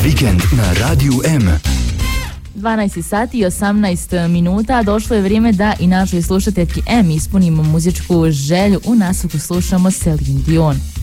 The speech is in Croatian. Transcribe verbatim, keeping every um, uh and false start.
Vikend na Radiju M. dvanaest sati i osamnaest minuta, došlo je vrijeme da i našoj slušateljki M ispunimo muzičku želju. U nastavku slušamo Celine Dion.